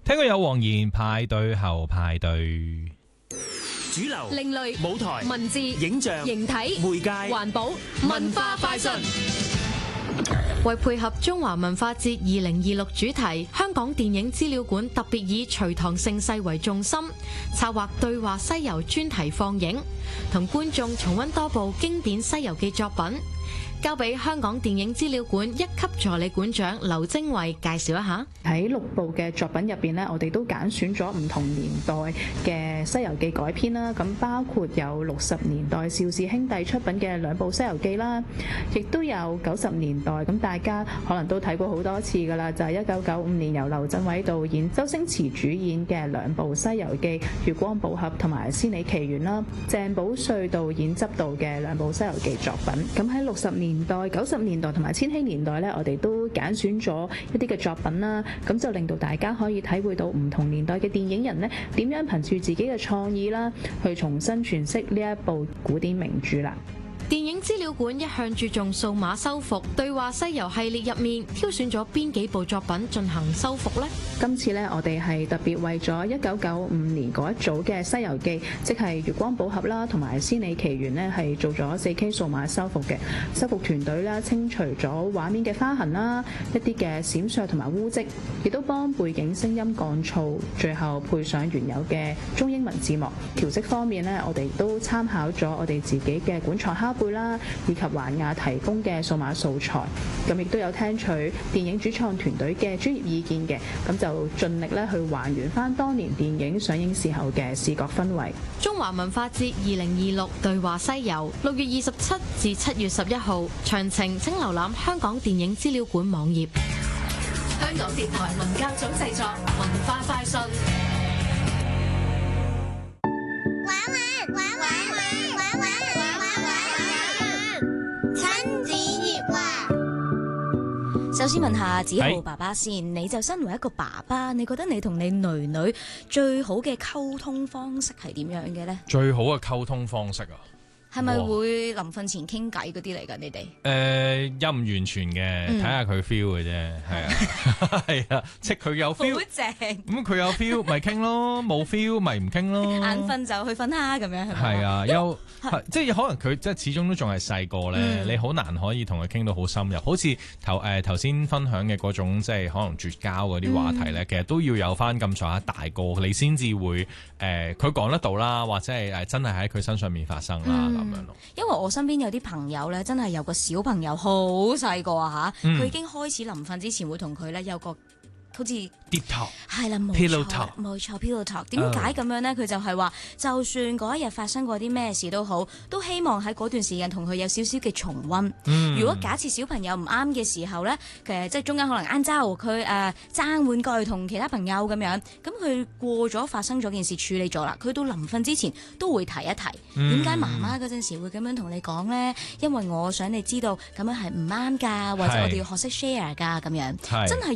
聽過有黃言派對後派對。 主流、 另類舞台、 文字、 影像、 形體、 媒介、 環保、文化快訊。 為配合中華文化節2026主題，香港電影資料館特別以隋唐盛世為重心，策劃對話西遊專題放映，同觀眾重溫多部經典西遊記作品。交俾香港電影資料館一級助理館長劉晶慧介紹一下。 喺6部嘅作品入邊呢，我哋都揀選咗唔同年代嘅《西遊記》改編啦。咁包括有60年代邵氏兄弟出品嘅2部《西遊記》啦，亦都有90年代咁大家可能都睇過好多次㗎啦，就係1995年由劉鎮偉導演、周星馳主演嘅2部《西遊記》《月光寶盒》同埋《仙履奇緣》啦，鄭保瑞導演執導嘅2部《西遊記》作品。咁喺60年代、90年代同埋千禧年代呢，我哋都揀選咗一啲嘅作品啦，咁就令到大家可以體會到唔同年代嘅電影人呢點樣憑住自己嘅創意啦，去重新詮釋呢一部古典名著啦。 電影資料館一向注重數碼修復，對話西遊系列入面挑選咗邊幾部作品進行修復呢？ 今次呢，我哋係特別為咗1995年嗰一組嘅《西遊記》，即係《月光寶盒》啦，同埋《仙履奇緣》呢，係做咗4K 數碼修復嘅。修復團隊啦，清除咗畫面嘅花痕啦，一啲嘅閃爍同埋污跡，亦都幫背景聲音降噪，最後配上原有嘅中英文字幕。調色方面呢，我哋都參考咗我哋自己嘅館藏拷貝啦，以及環亞提供嘅數碼素材，咁亦都有聽取電影主創團隊嘅專業意見嘅，咁就盡力咧去還原翻當年電影上映時候嘅視覺氛圍。 中華文化節2026對話西遊，6月27至7月11號，詳情請瀏覽香港電影資料館網頁。 香港電台文教組製作，文化快訊。 首先問下子浩爸爸先，你就身為一個爸爸，你覺得你同你囡囡最好嘅溝通方式係點樣嘅呢？ 最好嘅溝通方式啊， 係咪會臨瞓前傾偈嗰啲嚟㗎？你哋又唔完全嘅，睇下佢 feel 嘅啫，係啊，係啊，即係佢有 feel， 好正。 咁佢有 feel 咪傾咯，冇 feel 咪唔傾咯。 眼瞓就去瞓下咁樣係咪？ 係啊，即係可能佢即係始終都仲係細個咧，你好難可以同佢傾到好深入，好似頭先分享嘅嗰種即係可能絕交嗰啲話題咧，其實都要有翻咁上下大個，你先至會佢講得到啦，或者係真係喺佢身上面發生啦咁樣咯。 因為我身邊有啲朋友咧，真係有個小朋友好細個啊嚇，佢已經開始臨瞓之前會同佢咧有個好似 deep talk 係啦，冇錯 pillow talk。點解咁樣呢？佢就係話，就算嗰一日發生過啲咩事都好，都希望喺嗰段時間同佢有少少嘅重溫。如果假設小朋友唔啱嘅時候呢，其實即係中間可能晏晝佢爭玩具同其他朋友咁樣，咁佢過咗發生咗件事處理咗啦，佢到臨瞓之前都會提一提，點解媽媽嗰陣時會咁樣同你講呢？因為我想你知道咁樣係唔啱㗎，或者我哋要學識 share 㗎咁樣，真係。